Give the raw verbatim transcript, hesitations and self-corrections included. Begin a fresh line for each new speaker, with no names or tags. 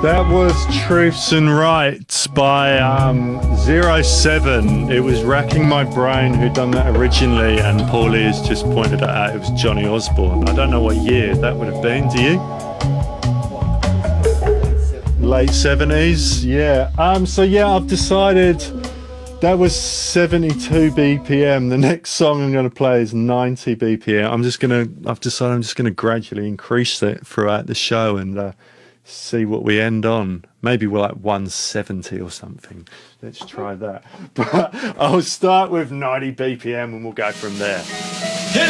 That was Truths and Rights by um, Zero Seven. It was racking my brain who'd done that originally, and Paulie has just pointed it out. It was Johnny Osborne. I don't know what year that would have been. Do you? Late seventies. Yeah. Um. So yeah, I've decided that was seventy-two B P M. The next song I'm going to play is ninety B P M. I'm just gonna. I've decided I'm just going to gradually increase it throughout the show and. Uh, see what we end on. Maybe we're like one seventy or something. Let's try that. But I'll start with ninety B P M and we'll go from there.